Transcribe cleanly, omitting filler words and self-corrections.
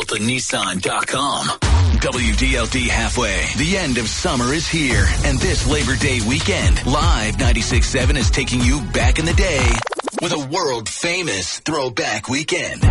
DeltaNissan.com. WDLD Halfway. The end of summer is here, and this Labor Day weekend, Live 96.7 is taking you back in the day with a world-famous throwback weekend.